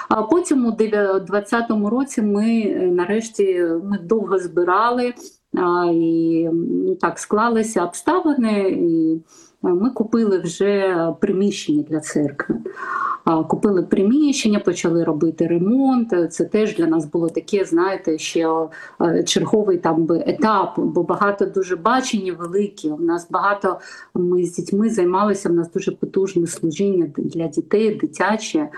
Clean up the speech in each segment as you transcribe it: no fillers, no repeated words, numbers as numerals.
А потім у 2020 році ми довго збирали, і так склалися обставини, і ми купили вже приміщення для церкви. Купили приміщення, почали робити ремонт. Це теж для нас було таке, знаєте, ще черговий етап, бо багато дуже бачення великі. У нас багато, ми з дітьми займалися, у нас дуже потужне служіння для дітей, дитяче.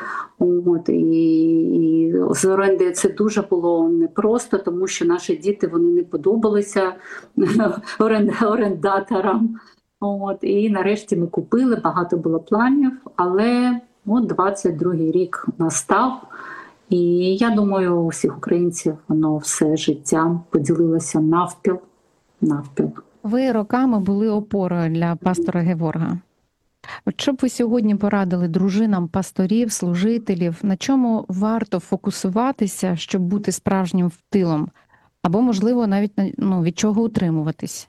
І з оренди це дуже було непросто, тому що наші діти, вони не подобалися орендаторам. І нарешті ми купили, багато було планів, але 22-й рік настав, і я думаю, у всіх українців воно все життя поділилося навпіл. Ви роками були опорою для пастора Геворга. Що б ви сьогодні порадили дружинам пасторів, служителів, на чому варто фокусуватися, щоб бути справжнім тилом? Або, можливо, навіть від чого утримуватись?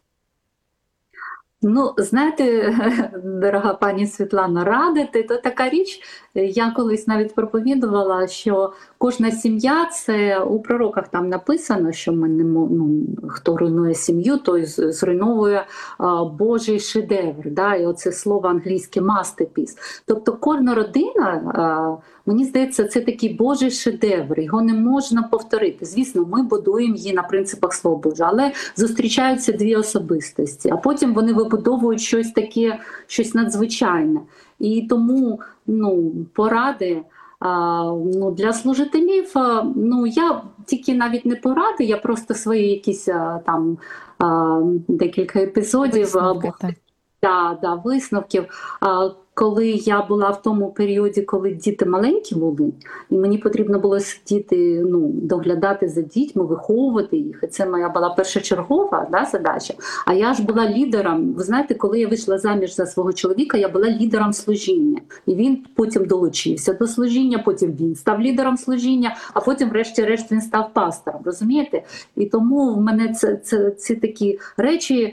Знаєте, дорога пані Світлана, радити, то така річ, я колись навіть проповідувала, що кожна сім'я, це у пророках там написано, що хто руйнує сім'ю, той зруйновує Божий шедевр. Да? І оце слово англійське masterpiece. Тобто кожна родина, мені здається, це такий Божий шедевр, його не можна повторити. Звісно, ми будуємо її на принципах Слова Божого, але зустрічаються дві особистості, а потім вони вибудовують щось таке, щось надзвичайне. І тому поради для служителів, я тільки навіть не поради, я просто свої якісь там декілька епізодів, висновків. Коли я була в тому періоді, коли діти маленькі були, і мені потрібно було сидіти, доглядати за дітьми, виховувати їх. І це моя була першочергова задача. А я ж була лідером. Ви знаєте, коли я вийшла заміж за свого чоловіка, я була лідером служіння. І він потім долучився до служіння, потім він став лідером служіння, а потім врешті-решт він став пастором. Розумієте? І тому в мене ці такі речі,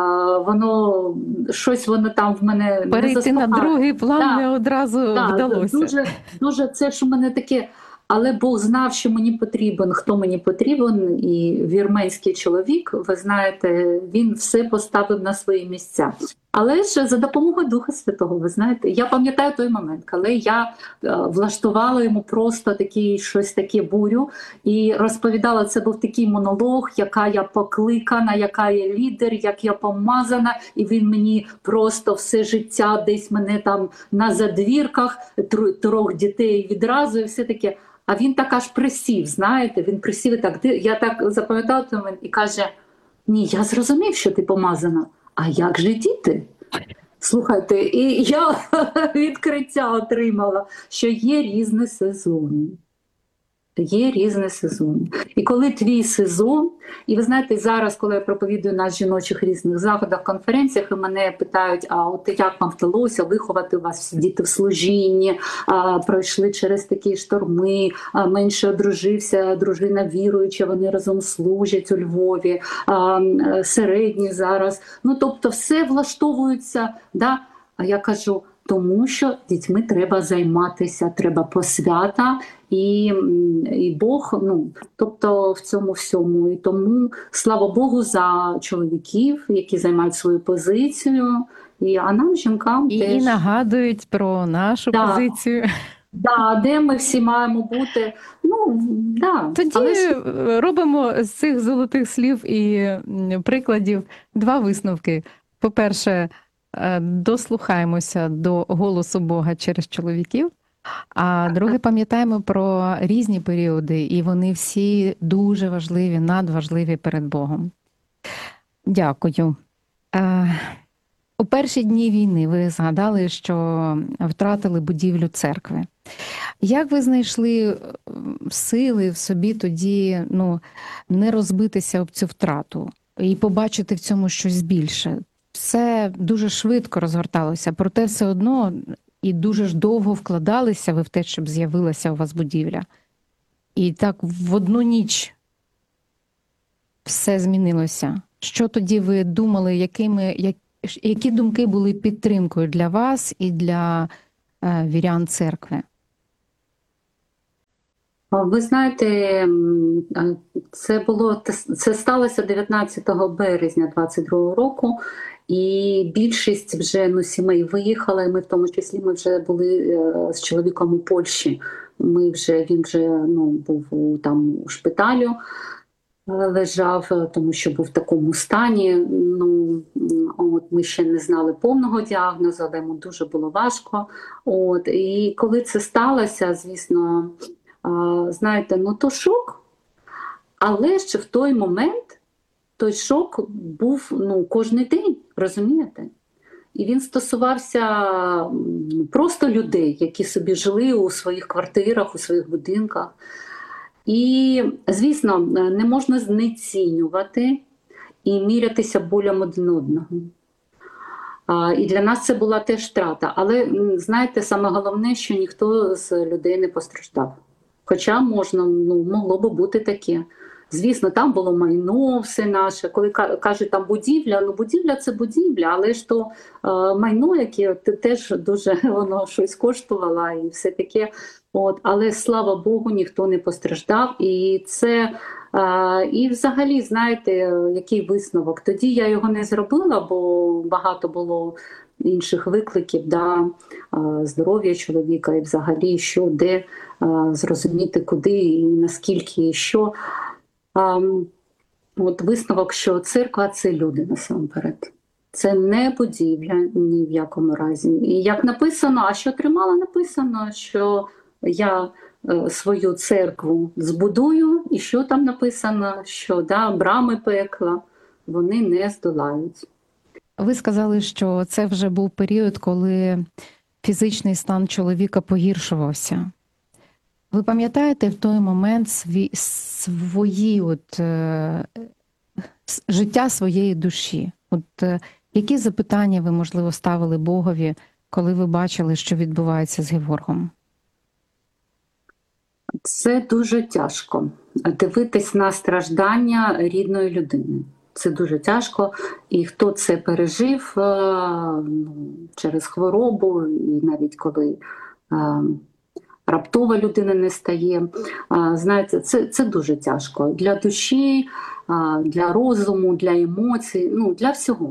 воно там в мене перейти на другий план не одразу вдалося. Дуже це ж у мене таке, але Бог знав, що мені потрібен, хто мені потрібен, і вірменський чоловік, ви знаєте, він все поставив на свої місця. Але ж за допомогою Духа Святого, ви знаєте, я пам'ятаю той момент, коли я влаштувала йому просто щось таке бурю і розповідала, це був такий монолог, яка я покликана, яка я лідер, як я помазана, і він мені просто все життя десь мене там на задвірках, 3 дітей відразу і все таке. А він так аж присів, знаєте, він присів і так, я так запам'ятала той момент і каже, ні, я зрозумів, що ти помазана. А як же діти? Слухайте, і я відкриття отримала, що є різні сезони. Є різні сезони. І коли твій сезон, і ви знаєте, зараз, коли я проповідую на жіночих різних заходах, конференціях, і мене питають, а от як вам вдалося виховати у вас всі діти в служінні, пройшли через такі шторми, менше одружився, дружина віруюча, вони разом служать у Львові, середні зараз. Тобто все влаштовується, да? А я кажу, тому що дітьми треба займатися, треба посвята, і Бог, тобто в цьому всьому. І тому, слава Богу, за чоловіків, які займають свою позицію, а нам, жінкам, теж. І нагадують про нашу позицію. Де ми всі маємо бути. Тоді робимо з цих золотих слів і прикладів 2 висновки. По-перше, дослухаємося до голосу Бога через чоловіків, а друге, пам'ятаємо про різні періоди, і вони всі дуже важливі, надважливі перед Богом. Дякую. У перші дні війни ви згадали, що втратили будівлю церкви. Як ви знайшли сили в собі тоді не розбитися об цю втрату і побачити в цьому щось більше? Все дуже швидко розгорталося, проте все одно і дуже ж довго вкладалися ви в те, щоб з'явилася у вас будівля. І так в одну ніч все змінилося. Що тоді ви думали, які думки були підтримкою для вас і для вірян церкви? Ви знаєте, це сталося 19 березня 22 року, і більшість вже сімей виїхали. Ми в тому числі ми вже були з чоловіком у Польщі. Він вже був там у шпиталю, лежав, тому що був в такому стані. Ми ще не знали повного діагнозу, але йому дуже було важко. І коли це сталося, звісно, знаєте, то шок, але ще в той момент той шок був кожен день, розумієте? І він стосувався просто людей, які собі жили у своїх квартирах, у своїх будинках. І, звісно, не можна знецінювати і мірятися болем один одного. І для нас це була теж втрата. Але, знаєте, саме головне, що ніхто з людей не постраждав. Хоча могло би бути таке. Звісно, там було майно все наше. Коли кажуть там будівля, будівля – це будівля, але ж то майно, яке теж дуже воно щось коштувало і все таке. Але, слава Богу, ніхто не постраждав. І це, і взагалі, знаєте, який висновок? Тоді я його не зробила, бо багато було інших викликів, здоров'я чоловіка і взагалі що, де, зрозуміти куди і наскільки і що. Висновок, що церква – це люди насамперед. Це не будівля ні в якому разі. І як написано, а що тримало, написано, що я свою церкву збудую, і що там написано, що брами пекла вони не здолають. Ви сказали, що це вже був період, коли фізичний стан чоловіка погіршувався. Ви пам'ятаєте в той момент життя своєї душі? Які запитання ви, можливо, ставили Богові, коли ви бачили, що відбувається з Геворгом? Це дуже тяжко. Дивитись на страждання рідної людини. Це дуже тяжко. І хто це пережив через хворобу, і навіть коли раптова людина не стає. Знаєте, це дуже тяжко для душі, для розуму, для емоцій, для всього.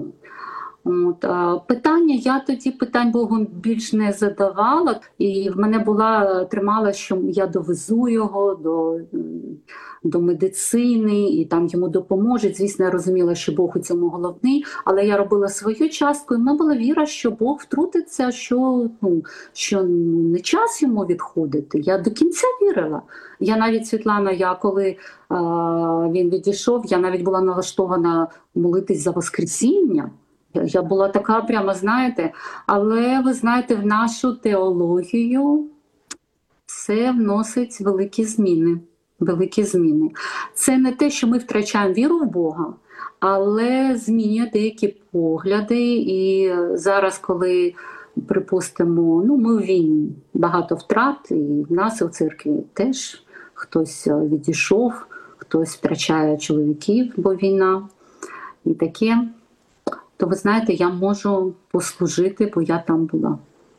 Я тоді питань Богу більш не задавала, і в мене тримала, що я довезу його до медицини, і там йому допоможуть. Звісно, я розуміла, що Бог у цьому головний, але я робила свою частку, і в мене була віра, що Бог втрутиться, що не час йому відходити. Я до кінця вірила. Я навіть, Світлана, коли він відійшов, я навіть була налаштована молитись за Воскресіння. Я була така прямо, знаєте, але ви знаєте, в нашу теологію це вносить великі зміни. Великі зміни. Це не те, що ми втрачаємо віру в Бога, але змінює деякі погляди. І зараз, коли, припустимо, ми в війні, багато втрат, і в нас у церкві теж хтось відійшов, хтось втрачає чоловіків, бо війна і таке. То ви знаєте, я можу послужити, бо я там була.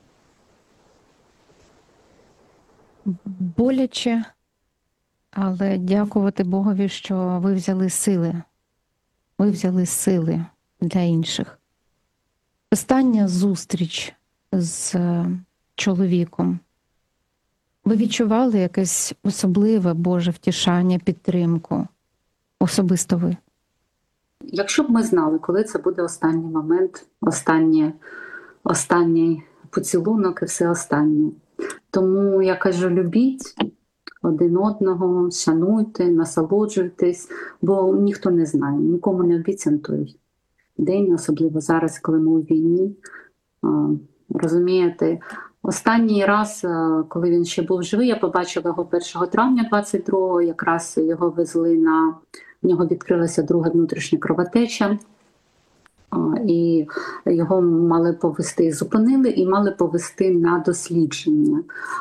Боляче, але дякувати Богові, що ви взяли сили. Ви взяли сили для інших. Остання зустріч з чоловіком. Ви відчували якесь особливе Боже втішання, підтримку? Особисто ви? Якщо б ми знали, коли це буде останній момент, останній поцілунок і все останнє. Тому я кажу, любіть один одного, шануйте, насолоджуйтесь, бо ніхто не знає, нікому не обіцян той день, особливо зараз, коли ми у війні. Розумієте, останній раз, коли він ще був живий, я побачила його 1 травня 22-го, якраз його везли в нього відкрилася друга внутрішня кровотеча, і його мали повезти, зупинили і мали повезти на дослідження.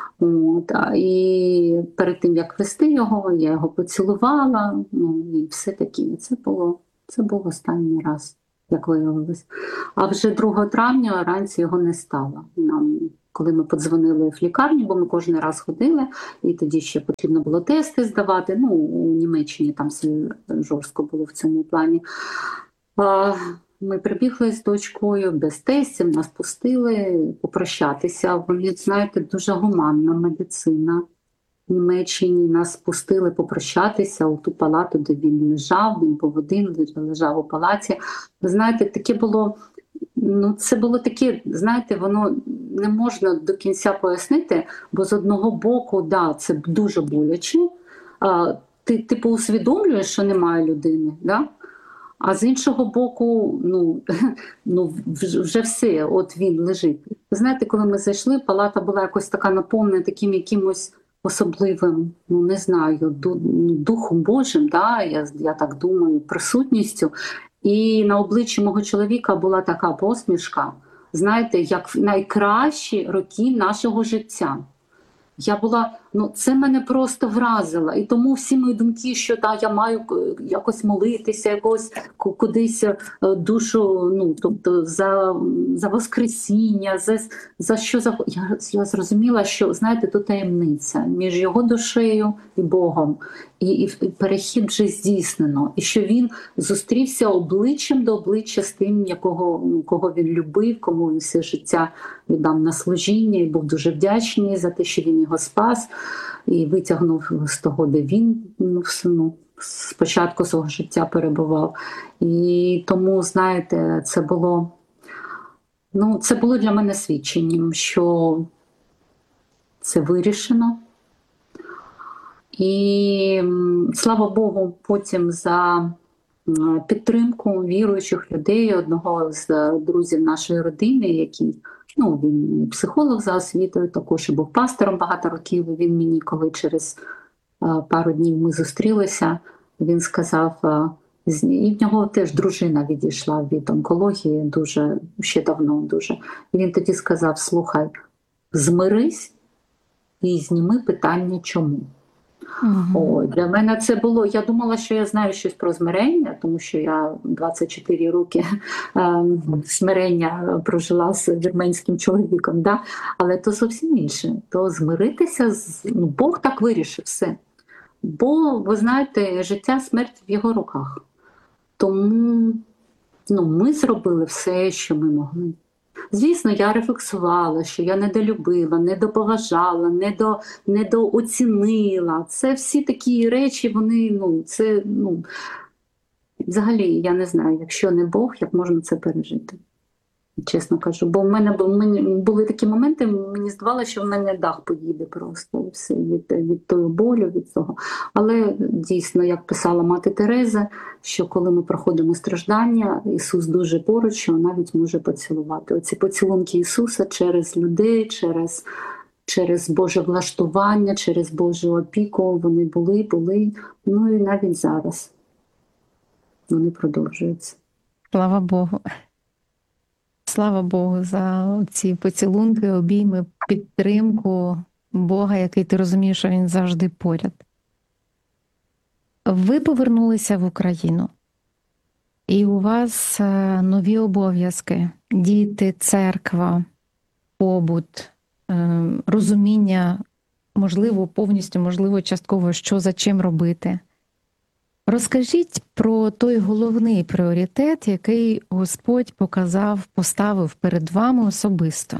І перед тим, як везти його, я його поцілувала, і все таке. Це був останній раз, як виявилось. А вже 2 травня вранці його не стало. Нам коли ми подзвонили в лікарню, бо ми кожен раз ходили, і тоді ще потрібно було тести здавати. Ну, у Німеччині там все жорстко було в цьому плані. Ми прибігли з дочкою без тестів, нас пустили попрощатися. Вони, знаєте, дуже гуманна медицина. В Німеччині нас пустили попрощатися у ту палату, де він лежав, він був один, лежав у палаті. Ви знаєте, таке було, ну це було таке, знаєте, воно не можна до кінця пояснити, бо з одного боку, да, це дуже боляче, ти типу усвідомлюєш, що немає людини, да? А з іншого боку, вже все, от він лежить. Ви знаєте, коли ми зайшли, палата була якось така наповнена таким якимось особливим, ну не знаю, Духом Божим, да, я так думаю, присутністю. І на обличчі мого чоловіка була така посмішка, знаєте, як в найкращі роки нашого життя. Я була, ну це мене просто вразило. І тому всі мої думки, що я маю якось молитися, якось кудись душу, ну тобто за воскресіння, за що я зрозуміла, що знаєте, тут таємниця між його душею і Богом. І перехід вже здійснено. І що він зустрівся обличчям до обличчя з тим, кого він любив, кому він все життя віддав на служіння, і був дуже вдячний за те, що він його спас і витягнув з того, де він спочатку свого життя перебував. І тому, знаєте, це було для мене свідченням, що це вирішено. І слава Богу, потім за підтримку віруючих людей, одного з друзів нашої родини, який, він психолог за освітою, також і був пастором багато років. Він мені, коли через пару днів ми зустрілися, він сказав, і в нього теж дружина відійшла від онкології ще давно дуже. І він тоді сказав, слухай, змирись і зніми питання «чому?». Для мене це було, я думала, що я знаю щось про змирення, тому що я 24 роки смирення прожила з вірменським чоловіком, да? Але то зовсім інше. То змиритися, Бог так вирішив все. Бо, ви знаєте, життя, смерть в його руках. Тому ми зробили все, що ми могли. Звісно, я рефлексувала, що я недолюбила, недоповажала, недооцінила. Це всі такі речі, вони, взагалі, я не знаю, якщо не Бог, як можна це пережити, чесно кажу. Бо в мене були такі моменти, мені здавалося, що в мене дах поїде просто все, від того болю, від того. Але дійсно, як писала мати Тереза, що коли ми проходимо страждання, Ісус дуже поруч, що навіть може поцілувати. Оці поцілунки Ісуса через людей, через Боже влаштування, через Божу опіку, вони були, і навіть зараз вони продовжуються. Слава Богу. Слава Богу за ці поцілунки, обійми, підтримку Бога, який ти розумієш, що Він завжди поряд. Ви повернулися в Україну, і у вас нові обов'язки, діти, церква, побут, розуміння, можливо, повністю, можливо, частково, що за чим робити. Розкажіть про той головний пріоритет, який Господь поставив перед вами особисто.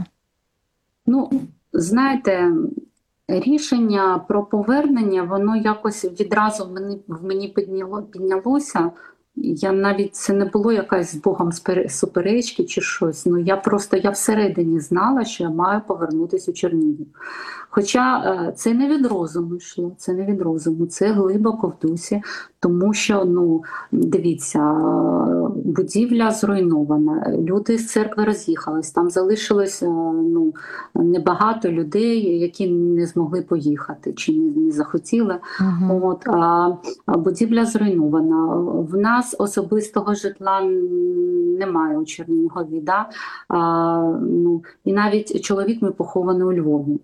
Знаєте, рішення про повернення, воно якось відразу в мені піднялося. Це не було якась з Богом суперечки чи щось. Я всередині знала, що я маю повернутися у Чернігів. Хоча це не від розуму йшло, це глибоко в дусі, тому що, дивіться, будівля зруйнована, люди з церкви роз'їхались, там залишилось небагато людей, які не змогли поїхати чи не захотіли. А будівля зруйнована. В нас особистого житла немає у Чернігові. Да? І навіть чоловік мій похований у Львові.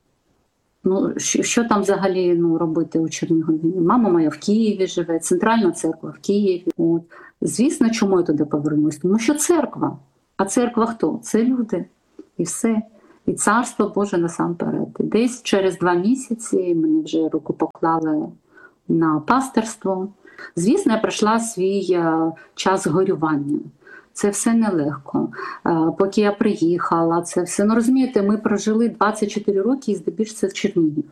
Що там взагалі робити у Чернігові? Мама моя в Києві живе, центральна церква в Києві. Звісно, чому я туди повернусь? Тому що церква. А церква хто? Це люди. І все. і Царство Боже насамперед. І десь через 2 місяці мене вже руку поклали на пасторство. Звісно, я пройшла свій час горювання. Це все нелегко. Поки я приїхала, це все. Ну, розумієте, ми прожили 24 роки і здебільшого це в Чернігів.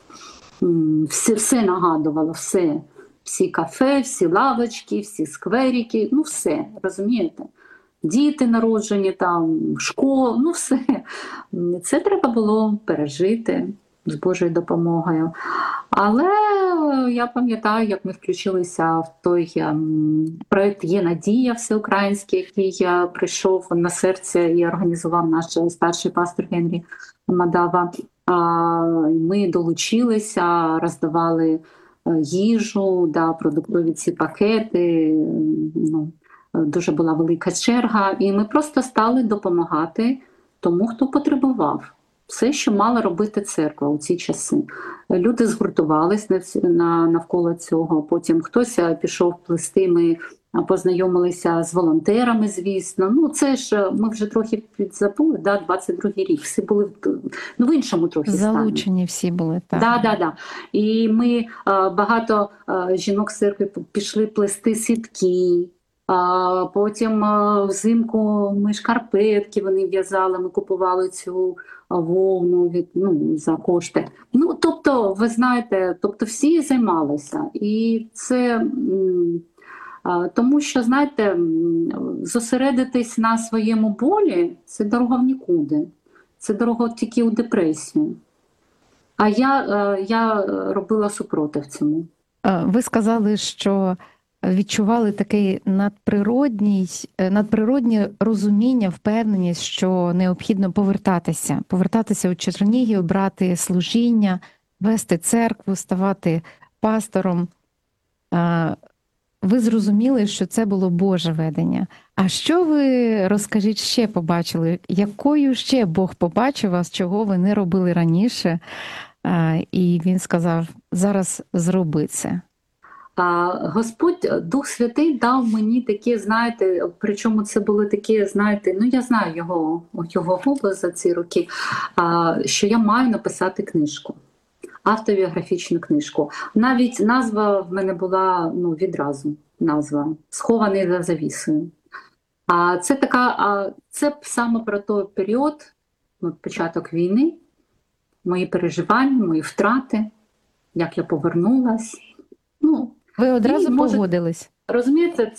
Все нагадувало, все. Всі кафе, всі лавочки, всі скверики, ну все, розумієте? Діти народжені там, школа, ну все. Це треба було пережити з Божою допомогою. Але я пам'ятаю, як ми включилися в той проєкт «Є надія» всеукраїнський, який прийшов на серце і організував наш старший пастор Генрі Мадава. Ми долучилися, роздавали їжу, продуктові ці пакети. Ну, дуже була велика черга, і ми просто стали допомагати тому, хто потребував. Все, що мала робити церква у ці часи. Люди згуртувались навколо цього, потім хтось пішов плести, ми познайомилися з волонтерами, звісно. Ну, це ж ми вже трохи підзабули, 22-й рік, всі були в іншому трохи стані. Залучені всі були, так. Да. І ми, багато жінок з церкви пішли плести сітки, потім взимку ми шкарпетки вони в'язали, ми купували цю вовну за кошти. Ну, тобто, ви знаєте, всі займалися. І це тому що, знаєте, зосередитись на своєму болі – це дорога в нікуди. Це дорога тільки у депресію. А я робила супротив цьому. Ви сказали, що відчували таке надприроднє розуміння, впевненість, що необхідно повертатися у Чернігів, брати служіння, вести церкву, ставати пастором. Ви зрозуміли, що це було Боже ведення. А що ви, розкажіть, ще побачили? Якою ще Бог побачив вас, чого ви не робили раніше? І він сказав, зараз зроби це. Господь, Дух Святий дав мені такі, знаєте, причому це були такі, знаєте, ну я знаю його голос за ці роки, що я маю написати книжку, автобіографічну книжку. Навіть назва в мене була відразу, назва «Схований за завісою». Це саме про той період, початок війни, мої переживання, мої втрати, як я повернулась. Ви одразу погодились? Розумієте,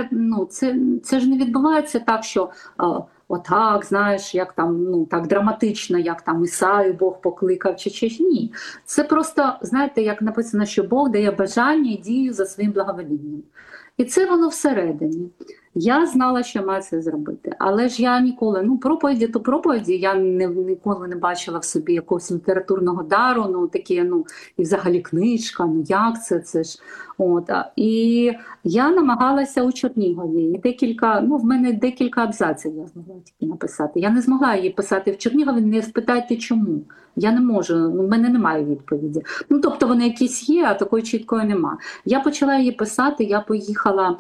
це ж не відбувається так, що отак, знаєш, як там, так драматично, як там Ісаю Бог покликав, чи ні. Це просто, знаєте, як написано, що Бог дає бажання і дію за своїм благоволінням. І це воно всередині. Я знала, що маю це зробити. Але ж я ніколи, проповіді, я ніколи не бачила в собі якогось літературного дару, і взагалі книжка, як це ж. І я намагалася у Чернігові. І в мене декілька абзаців я змогла тільки написати. Я не змогла її писати в Чернігові, не спитайте чому. Я не можу, в мене немає відповіді. Тобто вони якісь є, а такої чіткої нема. Я почала її писати, я поїхала,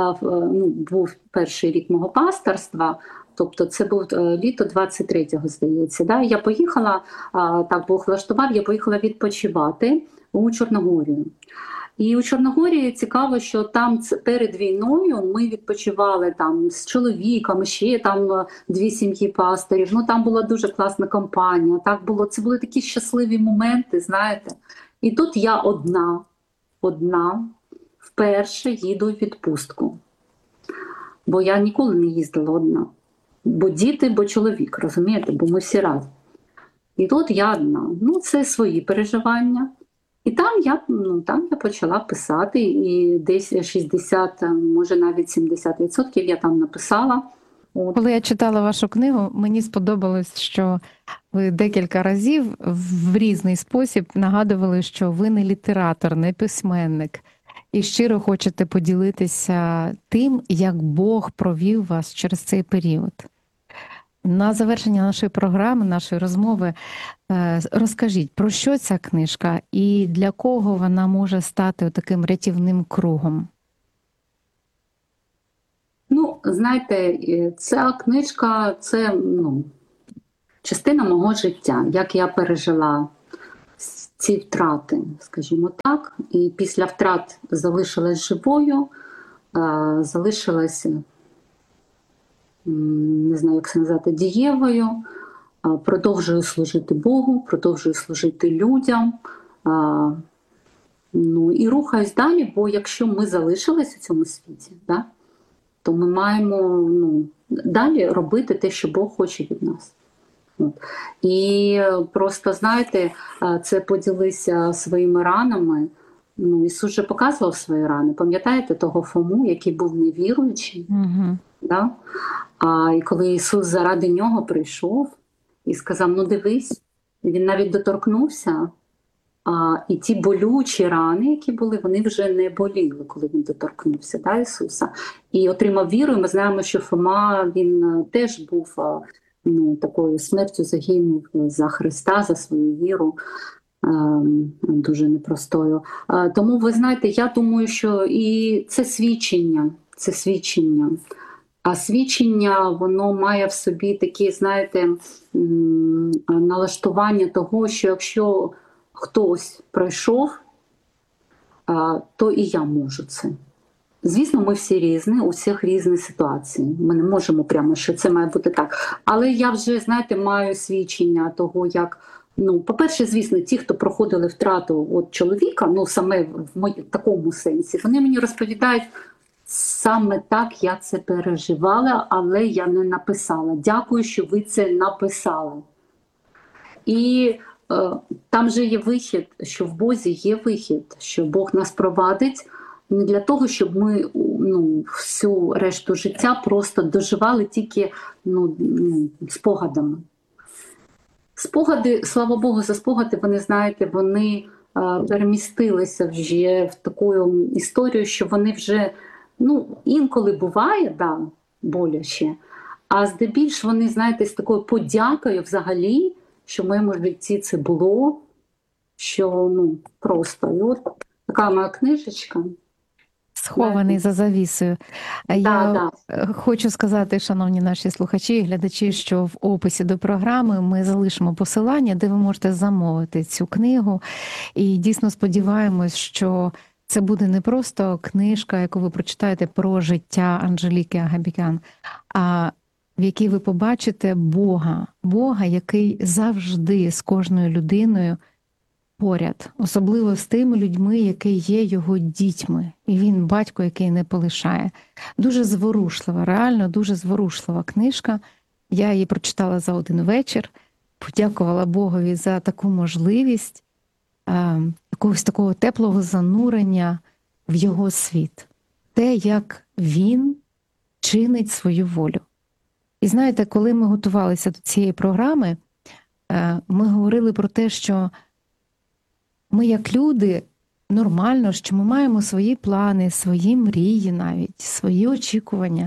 був перший рік мого пасторства, тобто це був літо 23-го, здається. Да? Я поїхала, так Бог влаштував, я поїхала відпочивати у Чорногорію. І у Чорногорії цікаво, що там перед війною ми відпочивали з чоловіком, ще 2 сім'ї пасторів. Там була дуже класна компанія. Це були такі щасливі моменти, знаєте. І тут я одна вперше їду в відпустку. Бо я ніколи не їздила одна. Бо діти, бо чоловік, розумієте, бо ми всі разом. І тут я одна. Це свої переживання. І там я почала писати, і десь 60, може навіть 70% я там написала. Коли я читала вашу книгу, мені сподобалось, що ви декілька разів в різний спосіб нагадували, що ви не літератор, не письменник, і щиро хочете поділитися тим, як Бог провів вас через цей період. На завершення нашої програми, нашої розмови, розкажіть, про що ця книжка і для кого вона може стати таким рятівним кругом? Знаєте, ця книжка, частина мого життя, як я пережила ці втрати, скажімо так, і після втрат залишилась живою, залишилась, не знаю, як це назвати, дієвою, продовжую служити Богу, продовжую служити людям, ну і рухаюсь далі, бо якщо ми залишились у цьому світі, да, то ми маємо, ну, далі робити те, що Бог хоче від нас. От. І просто, знаєте, це поділися своїми ранами. Ну, Ісус же показував свої рани. Пам'ятаєте того Фому, який був невіруючий? Да? І коли Ісус заради нього прийшов і сказав, ну дивись, він навіть доторкнувся, і ті болючі рани, які були, вони вже не боліли, коли він доторкнувся, да, Ісуса. І отримав віру, і ми знаємо, що Фома, він теж був, ну, такою смертю загинув за Христа, за свою віру, дуже непростою. Тому, ви знаєте, я думаю, що і це свідчення. А свідчення, воно має в собі такі, знаєте, налаштування того, що якщо хтось пройшов, то і я можу це. Звісно, ми всі різні, у всіх різні ситуації. Ми не можемо прямо, що це має бути так. Але я вже, знаєте, маю свідчення того, як, ну, по-перше, звісно, ті, хто проходили втрату от чоловіка, ну, саме в такому сенсі, вони мені розповідають, саме так я це переживала, але я не написала. Дякую, що ви це написали. І там же є вихід, що в Бозі є вихід, що Бог нас провадить не для того, щоб ми, ну, всю решту життя просто доживали тільки, ну, спогадами. Спогади, слава Богу, за спогади, вони, знаєте, вони перемістилися вже в таку історію, що вони вже, ну, інколи буває, да, боляче, а здебільш вони, знаєте, з такою подякою взагалі, що в моєму житті це було, що, ну, просто. І от така моя книжечка. Схований за завісою. Я хочу сказати, шановні наші слухачі і глядачі, що в описі до програми ми залишимо посилання, де ви можете замовити цю книгу. І дійсно сподіваємось, що це буде не просто книжка, яку ви прочитаєте про життя Анжеліки Агабекян, а в якій ви побачите Бога, який завжди з кожною людиною поряд, особливо з тими людьми, які є його дітьми. І він батько, який не полишає. Дуже зворушлива, реально дуже зворушлива книжка. Я її прочитала за один вечір, подякувала Богові за таку можливість якогось такого теплого занурення в його світ. Те, як він чинить свою волю. І знаєте, коли ми готувалися до цієї програми, ми говорили про те, що ми як люди, нормально, що ми маємо свої плани, свої мрії навіть, свої очікування.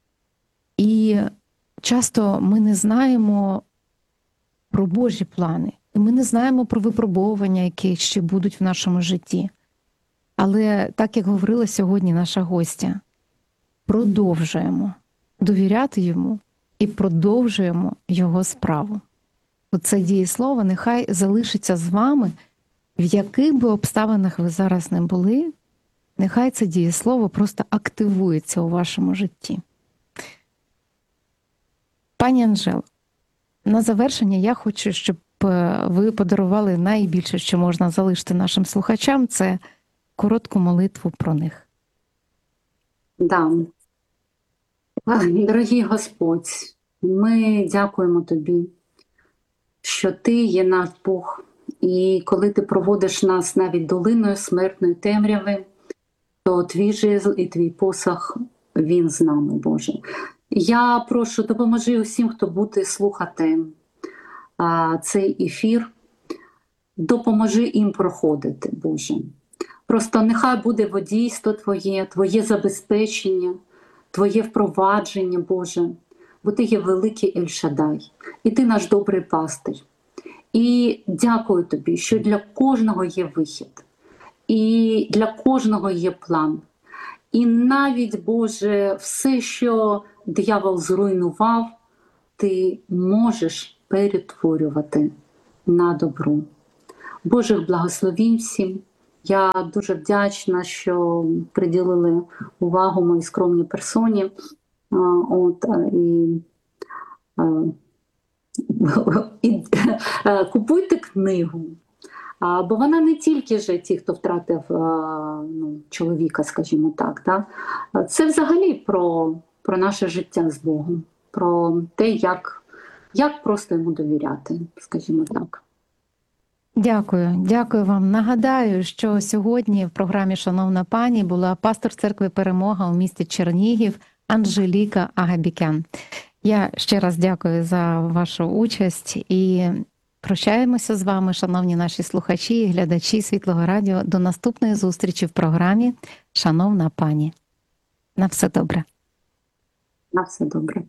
І часто ми не знаємо про Божі плани. І ми не знаємо про випробовування, які ще будуть в нашому житті. Але так, як говорила сьогодні наша гостя, продовжуємо довіряти йому і продовжуємо його справу. Оце дієслово нехай залишиться з вами, в яких би обставинах ви зараз не були, нехай це дієслово просто активується у вашому житті. Пані Анжело, на завершення я хочу, щоб ви подарували найбільше, що можна залишити нашим слухачам, це коротку молитву про них. Да. Дорогий Господь, ми дякуємо Тобі, що Ти є наш Бог. І коли Ти проводиш нас навіть долиною смертної темряви, то Твій жезл і Твій посох, він з нами, Боже. Я прошу, допоможи усім, хто буде слухати цей ефір, допоможи їм проходити, Боже. Просто нехай буде водійство Твоє, Твоє забезпечення, Твоє впровадження, Боже, бо Ти є великий Ель-Шадай, і Ти наш добрий пастир. І дякую Тобі, що для кожного є вихід, і для кожного є план. І навіть, Боже, все, що диявол зруйнував, Ти можеш перетворювати на добро. Божих благословінь всім. Я дуже вдячна, що приділили увагу моїй скромній персоні. І купуйте книгу. Бо вона не тільки ж ті, хто втратив чоловіка, скажімо так. Да? Це взагалі про наше життя з Богом, про те, як просто йому довіряти, скажімо так. Дякую вам. Нагадаю, що сьогодні в програмі «Шановна пані» була пастор церкви «Перемога» у місті Чернігів Анжеліка Агабікян. Я ще раз дякую за вашу участь і прощаємося з вами, шановні наші слухачі і глядачі Світлого Радіо. До наступної зустрічі в програмі «Шановна пані». На все добре. На все добре.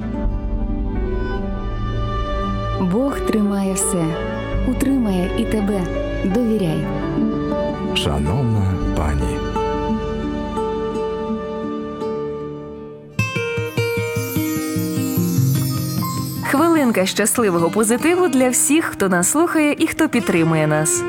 Бог тримає все, утримає і тебе. Довіряй. Шановна пані. Хвилинка щасливого позитиву для всіх, хто нас слухає і хто підтримує нас.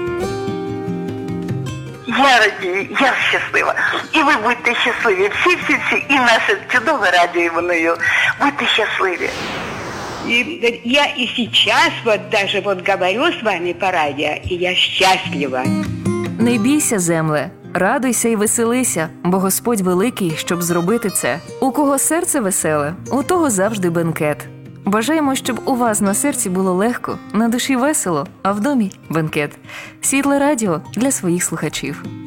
Я радію, я щаслива. І ви будьте щасливі. Всі. І наше чудове радіо воною. Будьте щасливі. И я и сейчас даже говорю с вами по радио, и я счастлива. Не бійся, земле, радуйся і веселися, бо Господь великий, щоб зробити це. У кого серце веселе, у того завжди бенкет. Бажаємо, щоб у вас на серці було легко, на душі весело, а в домі – бенкет. Світле радіо для своїх слухачів.